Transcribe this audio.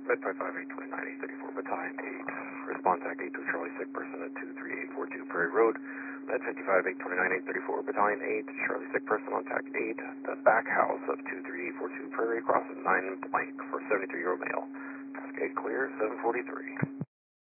Med 55829 834, Battalion 8. Response Act 82 Charlie, sick person at 23842 Prairie Road. Med 55829 834, Battalion 8. Charlie, sick person on TAC 8. The back house of 23842 Prairie, crossing 9 blank for 73-year-old male. Cascade clear, 743.